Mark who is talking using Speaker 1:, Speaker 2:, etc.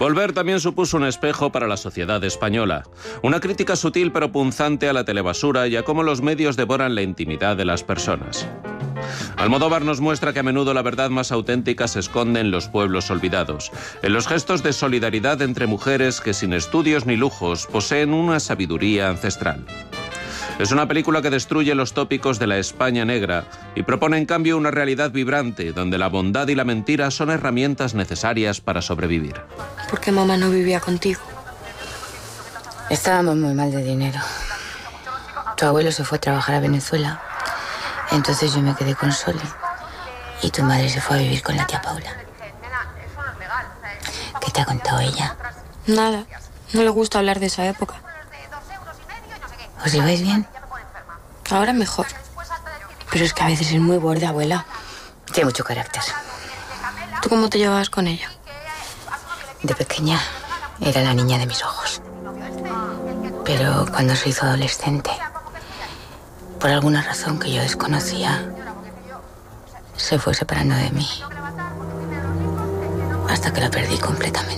Speaker 1: Volver también supuso un espejo para la sociedad española. Una crítica sutil pero punzante a la telebasura y a cómo los medios devoran la intimidad de las personas. Almodóvar nos muestra que a menudo la verdad más auténtica se esconde en los pueblos olvidados, en los gestos de solidaridad entre mujeres que sin estudios ni lujos poseen una sabiduría ancestral. Es una película que destruye los tópicos de la España negra y propone en cambio una realidad vibrante donde la bondad y la mentira son herramientas necesarias para sobrevivir.
Speaker 2: ¿Por qué mamá no vivía contigo?
Speaker 3: Estábamos muy mal de dinero. Tu abuelo se fue a trabajar a Venezuela. Entonces yo me quedé con Sole. Y tu madre se fue a vivir con la tía Paula. ¿Qué te ha contado ella?
Speaker 2: Nada. No le gusta hablar de esa época.
Speaker 3: ¿Os lleváis bien?
Speaker 2: Ahora mejor. Pero es que a veces es muy borde, abuela.
Speaker 3: Tiene mucho carácter.
Speaker 2: ¿Tú cómo te llevabas con ella?
Speaker 3: De pequeña era la niña de mis ojos. Pero cuando se hizo adolescente, por alguna razón que yo desconocía, se fue separando de mí. Hasta que la perdí completamente.